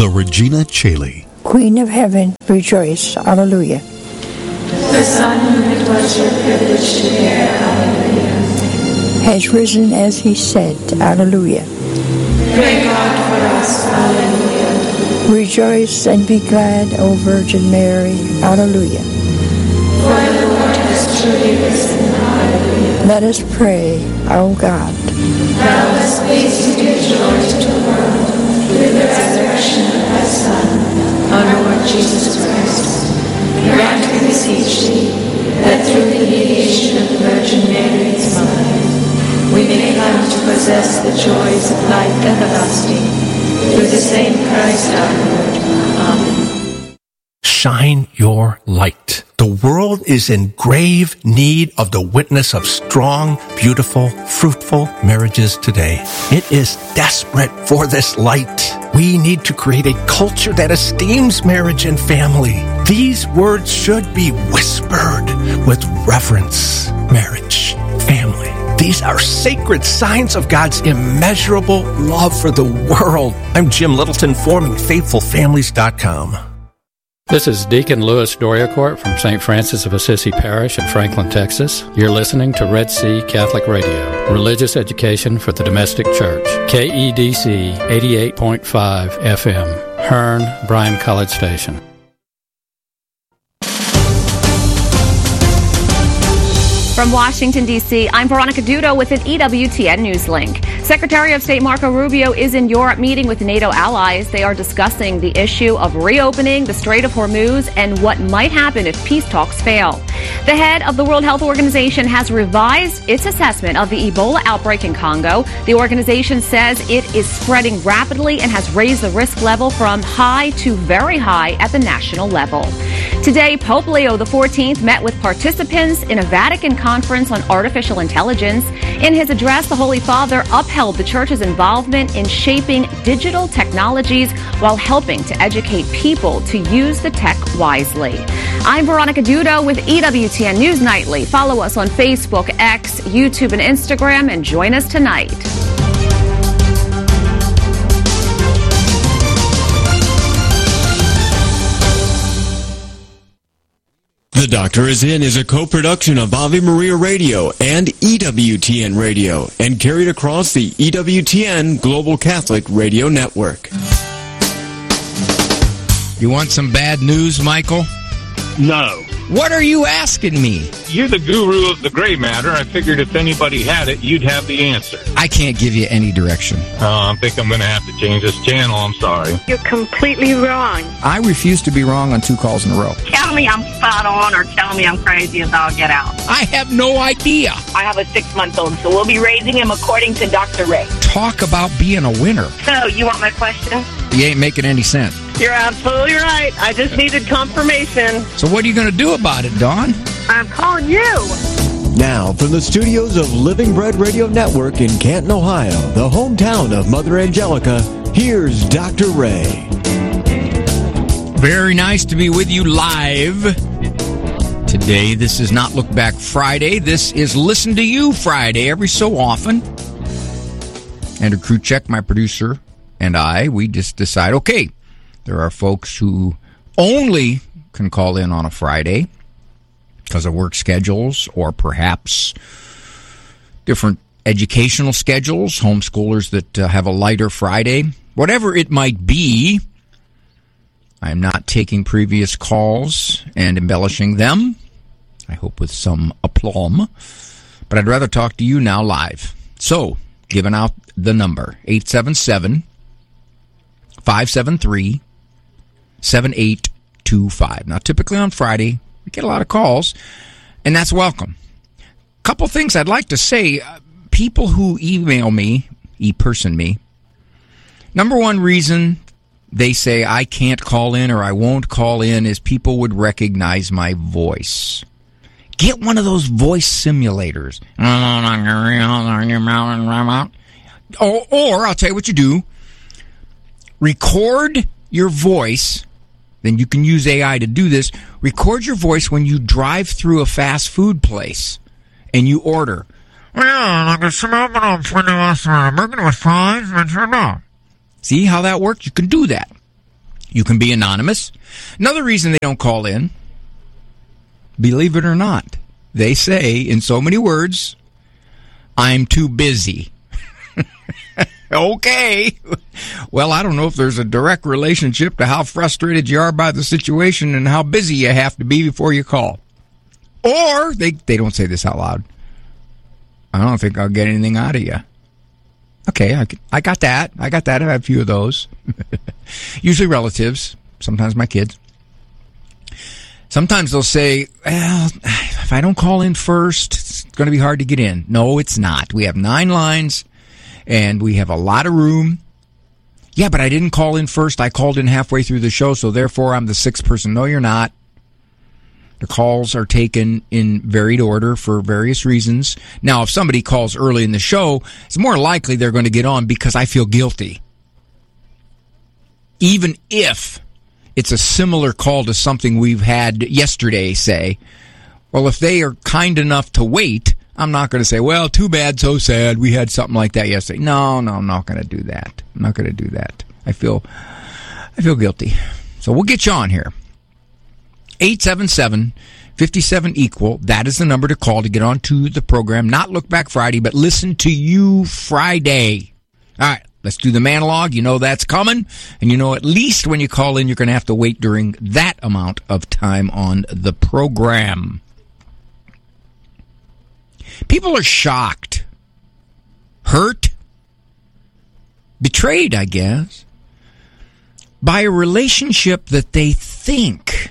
the Regina Caeli. Queen of Heaven, rejoice. Hallelujah. The Son whom it was your privilege to bear, hallelujah, has risen as he said. Hallelujah. pray God for us, hallelujah. Rejoice and be glad, O Virgin Mary. Hallelujah. For the Lord has truly risen, hallelujah. Let us pray, O God. Thou hast pleased to give joy to the world through the resurrection of thy Son, our Lord Jesus Christ. Grant, we beseech thee, that through the mediation of the Virgin Mary, his mother, we may come to possess the joys of life everlasting, through the same Christ our Lord. Amen. Shine your light. The world is in grave need of the witness of strong, beautiful, fruitful marriages today. It is desperate for this light. We need to create a culture that esteems marriage and family. These words should be whispered with reverence. Marriage, family. These are sacred signs of God's immeasurable love for the world. I'm Jim Littleton, forming FaithfulFamilies.com. This is Deacon Louis Doriacourt from St. Francis of Assisi Parish in Franklin, Texas. You're listening to Red Sea Catholic Radio, religious education for the domestic church. KEDC 88.5 FM, Hearn, Bryan College Station. From Washington, D.C., I'm Veronica Dudo with an EWTN News Link. Secretary of State Marco Rubio is in Europe meeting with NATO allies. They are discussing the issue of reopening the Strait of Hormuz and what might happen if peace talks fail. The head of the World Health Organization has revised its assessment of the Ebola outbreak in Congo. The organization says it is spreading rapidly and has raised the risk level from high to very high at the national level. Today, Pope Leo XIV met with participants in a Vatican conference on artificial intelligence. In his address, the Holy Father upheld the Church's involvement in shaping digital technologies while helping to educate people to use the tech wisely. I'm Veronica Dudo with EWTN News Nightly. Follow us on Facebook, X, YouTube, and Instagram, and join us tonight. The Doctor Is In is a co-production of Ave Maria Radio and EWTN Radio and carried across the EWTN Global Catholic Radio Network. You want some bad news, Michael? No. What are you asking me? You're the guru of the gray matter. I figured if anybody had it, you'd have the answer. I can't give you any direction. I think I'm going to have to change this channel. I'm sorry. You're completely wrong. I refuse to be wrong on 2 calls in a row. Tell me I'm spot on or tell me I'm crazy as I'll get out. I have no idea. I have a 6-month-old, so we'll be raising him according to Dr. Ray. Talk about being a winner. So, you want my question? You ain't making any sense. You're absolutely right. I just needed confirmation. So what are you going to do about it, Dawn? I'm calling you. Now, from the studios of Living Bread Radio Network in Canton, Ohio, the hometown of Mother Angelica, here's Dr. Ray. Very nice to be with you live. Today, this is not Look Back Friday. This is Listen to You Friday every so often. Andrew Kruchek, my producer, and I, we just decide, okay, there are folks who only can call in on a Friday because of work schedules or perhaps different educational schedules, homeschoolers that have a lighter Friday. Whatever it might be, I'm not taking previous calls and embellishing them, I hope with some aplomb, but I'd rather talk to you now live. So, giving out the number, 877-573-7825. Now, typically on Friday, we get a lot of calls, and that's welcome. Couple things I'd like to say. People who email me, e-person me, number one reason they say I can't call in or I won't call in is people would recognize my voice. Get one of those voice simulators. Or I'll tell you what you do. Record your voice. Then you can use AI to do this. Record your voice when you drive through a fast food place and you order. See how that works? You can do that. You can be anonymous. Another reason they don't call in, believe it or not, they say in so many words, I'm too busy. Okay. Well, I don't know if there's a direct relationship to how frustrated you are by the situation and how busy you have to be before you call. Or they don't say this out loud. I don't think I'll get anything out of you. Okay, I got that. I have a few of those. Usually relatives, sometimes my kids. Sometimes they'll say, well, if I don't call in first, it's going to be hard to get in. No, it's not. We have 9 lines, and we have a lot of room. Yeah, but I didn't call in first. I called in halfway through the show, so therefore I'm the 6th person. No, you're not. The calls are taken in varied order for various reasons. Now, if somebody calls early in the show, it's more likely they're going to get on because I feel guilty. Even if it's a similar call to something we've had yesterday, say, well, if they are kind enough to wait, I'm not going to say, well, too bad, so sad, we had something like that yesterday. No, I'm not going to do that. I'm not going to do that. I feel guilty. So we'll get you on here. 877-57-EQUAL. That is the number to call to get onto the program. Not Look Back Friday, but Listen to You Friday. All right, let's do the monologue. You know that's coming. And you know at least when you call in, you're going to have to wait during that amount of time on the program. People are shocked, hurt, betrayed, I guess, by a relationship that they think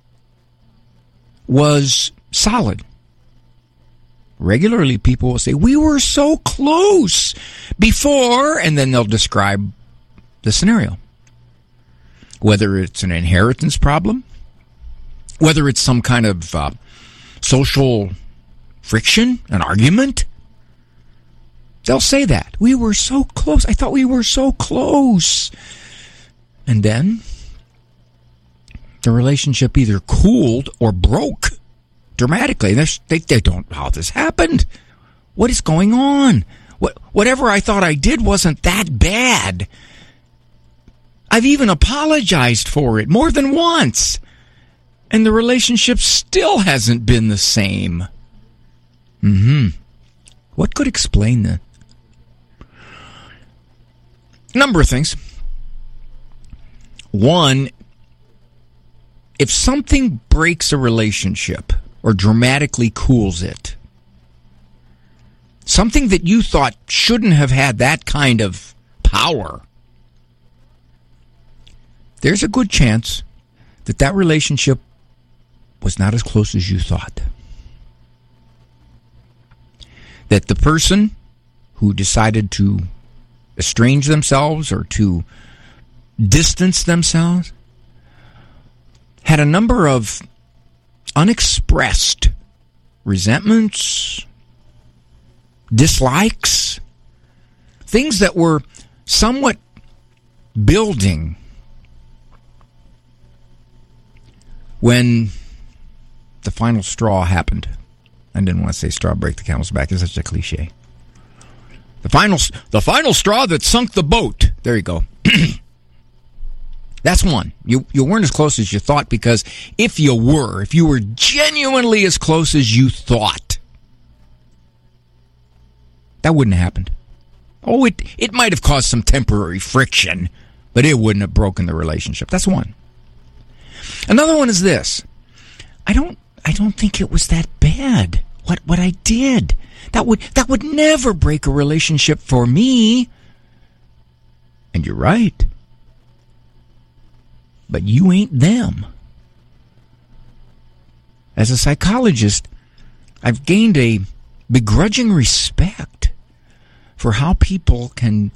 was solid. Regularly, people will say, we were so close before, and then they'll describe the scenario. Whether it's an inheritance problem, whether it's some kind of social friction, an argument, they'll say that. We were so close. I thought we were so close. And then the relationship either cooled or broke dramatically. They don't know how this happened. What is going on? Whatever I thought I did wasn't that bad. I've even apologized for it more than once. And the relationship still hasn't been the same. What could explain that? A number of things. One, if something breaks a relationship or dramatically cools it, something that you thought shouldn't have had that kind of power, there's a good chance that that relationship was not as close as you thought. That the person who decided to estrange themselves or to distance themselves had a number of unexpressed resentments, dislikes, things that were somewhat building when the final straw happened. I didn't want to say straw break the camel's back. It's such a cliche. The final straw that sunk the boat. There you go. That's one. You weren't as close as you thought, because if you were genuinely as close as you thought, that wouldn't have happened. Oh, it might have caused some temporary friction, but it wouldn't have broken the relationship. That's one. Another one is this. I don't think it was that bad. What I did. That would never break a relationship for me. And you're right. But you ain't them. As a psychologist, I've gained a begrudging respect for how people can